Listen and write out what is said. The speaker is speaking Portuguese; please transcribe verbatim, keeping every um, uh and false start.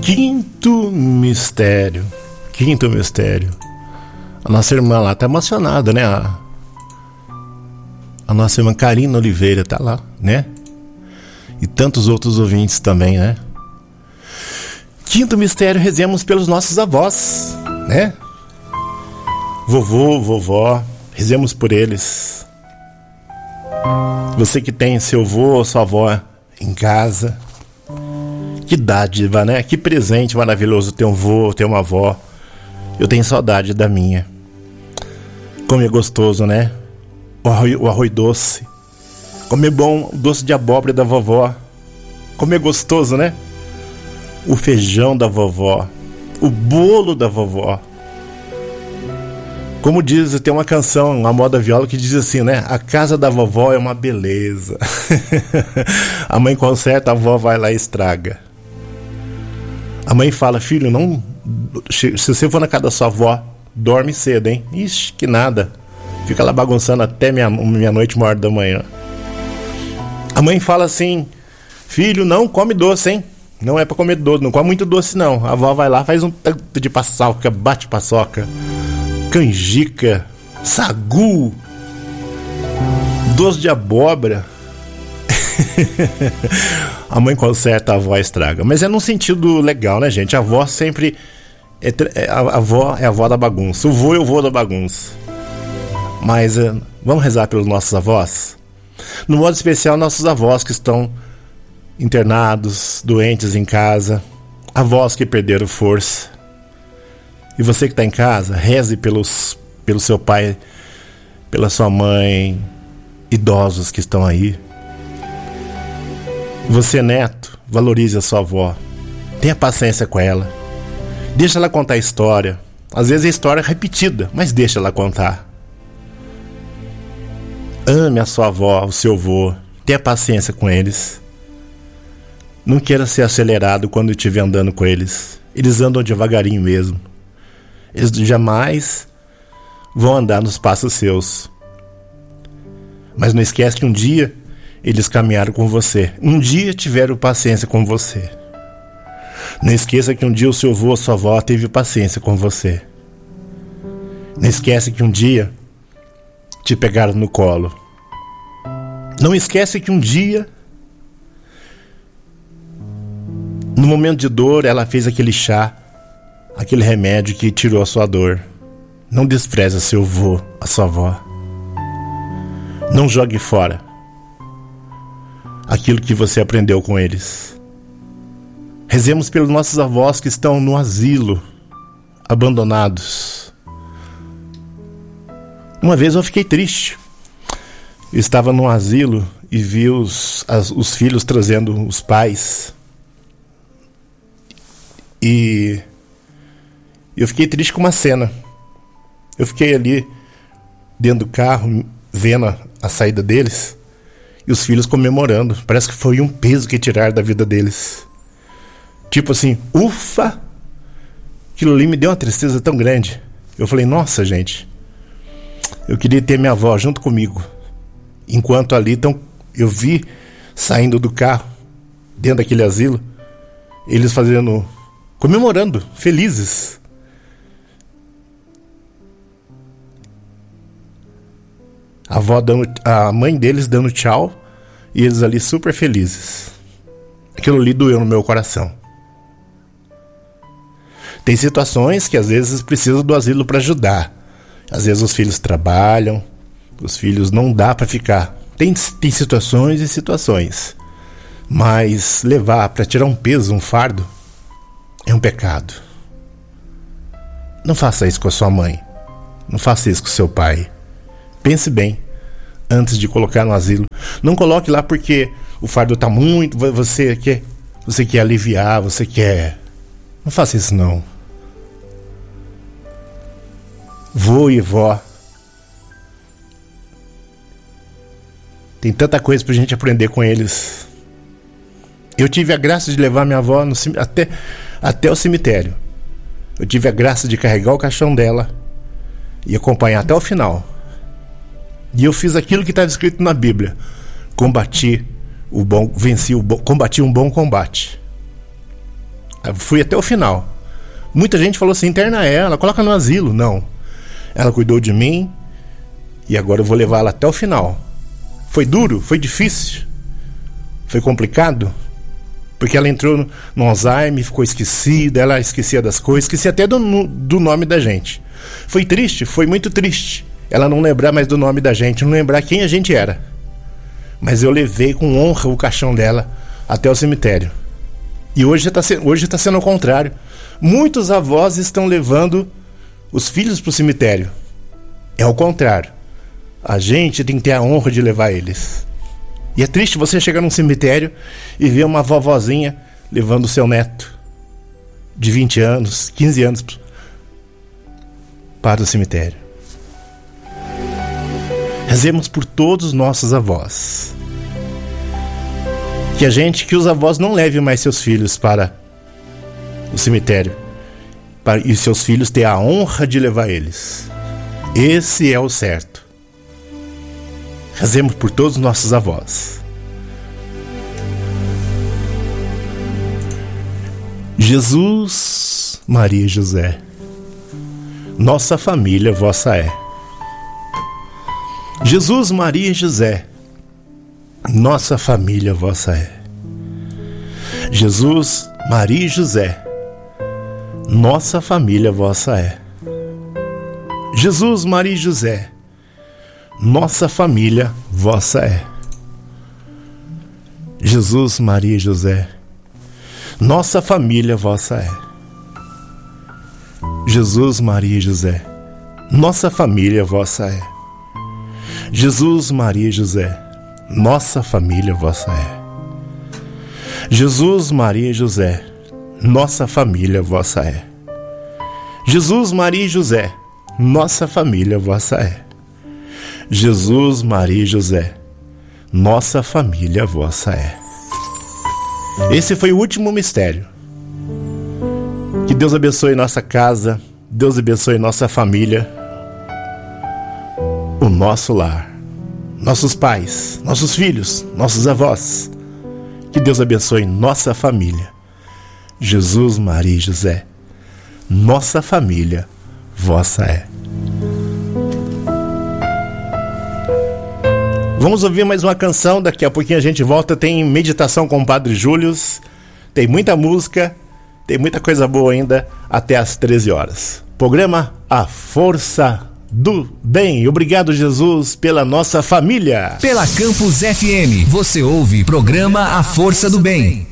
Quinto mistério. Quinto mistério. A nossa irmã lá tá emocionada, né? A, a nossa irmã Karina Oliveira tá lá, né? E tantos outros ouvintes também, né? Quinto mistério, rezemos pelos nossos avós, né? Vovô, vovó, rezemos por eles. Você que tem seu avô ou sua avó em casa, que dádiva, né? Que presente maravilhoso ter um avô, ter uma avó. Eu tenho saudade da minha. Como é gostoso, né? O arroz, o arroz doce. Como é bom o doce de abóbora da vovó. Como é gostoso, né? O feijão da vovó. O bolo da vovó. Como diz, tem uma canção, a moda viola, que diz assim, né? A casa da vovó é uma beleza. A mãe conserta, a avó vai lá e estraga. A mãe fala, filho, não... se você for na casa da sua avó, dorme cedo, hein? Ixi, que nada. Fica lá bagunçando até meia, meia-noite, uma hora da manhã. A mãe fala assim, filho, não come doce, hein? Não é pra comer doce, não come muito doce, não. A avó vai lá, faz um tanto de paçoca, bate paçoca, canjica, sagu, doce de abóbora. A mãe conserta, a avó estraga. Mas é num sentido legal, né, gente? A avó sempre é, é, a, a avó é a avó da bagunça. O vô é o vô da bagunça. Mas é, vamos rezar pelos nossos avós? No modo especial, nossos avós que estão internados, doentes em casa, avós que perderam força. E você que está em casa, reze pelos, pelo seu pai, pela sua mãe, idosos que estão aí. Você, neto, valorize a sua avó. Tenha paciência com ela. Deixa ela contar a história. Às vezes a história é repetida, mas deixa ela contar. Ame a sua avó, o seu avô. Tenha paciência com eles. Não queira ser acelerado quando estiver andando com eles. Eles andam devagarinho mesmo. Eles jamais vão andar nos passos seus. Mas não esquece que um dia eles caminharam com você. Um dia tiveram paciência com você. Não esqueça que um dia o seu avô ou sua avó teve paciência com você. Não esquece que um dia te pegaram no colo. Não esquece que um dia, no momento de dor, ela fez aquele chá, aquele remédio que tirou a sua dor. Não despreze seu avô, a sua avó. Não jogue fora aquilo que você aprendeu com eles. Rezemos pelos nossos avós que estão no asilo, abandonados. Uma vez eu fiquei triste. Eu estava num asilo e vi os, as, os filhos trazendo os pais. E eu fiquei triste com uma cena. Eu fiquei ali dentro do carro, vendo a, a saída deles. E os filhos comemorando. Parece que foi um peso que tiraram da vida deles. Tipo assim, ufa! Aquilo ali me deu uma tristeza tão grande. Eu falei, nossa, gente, eu queria ter minha avó junto comigo. Enquanto ali, então, eu vi saindo do carro, dentro daquele asilo, eles fazendo, comemorando, felizes. A avó dando, a mãe deles dando tchau e eles ali super felizes. Aquilo ali doeu no meu coração. Tem situações que às vezes precisam do asilo para ajudar. Às vezes os filhos trabalham, os filhos não dá para ficar. Tem, tem situações e situações. Mas levar para tirar um peso, um fardo, é um pecado. Não faça isso com a sua mãe. Não faça isso com o seu pai. Pense bem antes de colocar no asilo. Não coloque lá porque o fardo está muito, você quer, você quer aliviar, você quer... Não faça isso não. Vô e vó, tem tanta coisa pra gente aprender com eles. Eu tive a graça de levar minha avó no, até, até o cemitério. Eu tive a graça de carregar o caixão dela e acompanhar até o final. E eu fiz aquilo que estava escrito na Bíblia. Combati o bom, venci o bom, combati um bom combate. Eu fui até o final. Muita gente falou assim, interna ela, coloca no asilo. Não. Ela cuidou de mim e agora eu vou levar ela até o final. Foi duro, foi difícil, foi complicado, porque ela entrou no, no Alzheimer, ficou esquecida, ela esquecia das coisas, esquecia até do, do nome da gente. Foi triste, foi muito triste. Ela não lembrar mais do nome da gente, não lembrar quem a gente era. Mas eu levei com honra o caixão dela até o cemitério. E hoje está hoje tá sendo o contrário. Muitos avós estão levando os filhos para o cemitério. É o contrário. A gente tem que ter a honra de levar eles. E é triste você chegar num cemitério e ver uma vovozinha levando o seu neto de vinte anos, quinze anos para o cemitério. Rezemos por todos os nossos avós. Que a gente, que os avós não levem mais seus filhos para o cemitério, para, e seus filhos ter a honra de levar eles. Esse é o certo. Rezemos por todos os nossos avós. Jesus, Maria e José, nossa família vossa é. Jesus, Maria e José, nossa família vossa é. Jesus, Maria e José, nossa família vossa é. Jesus, Maria e José, nossa família vossa é. Jesus, Maria e José, nossa família vossa é. Jesus, Maria e José, nossa família vossa é. Jesus, Maria e José, nossa família vossa é. Jesus, Maria e José, nossa família vossa é. Jesus, Maria e José, nossa família vossa é. Jesus, Maria e José, nossa família vossa é. Esse foi o último mistério. Que Deus abençoe nossa casa, Deus abençoe nossa família, o nosso lar, nossos pais, nossos filhos, nossos avós. Que Deus abençoe nossa família. Jesus, Maria e José, nossa família vossa é. Vamos ouvir mais uma canção, daqui a pouquinho a gente volta. Tem meditação com o Padre Júlio, tem muita música, tem muita coisa boa ainda até às treze horas. Programa A Força do Bem. Obrigado, Jesus, pela nossa família. Pela Campus F M, você ouve programa A Força do Bem.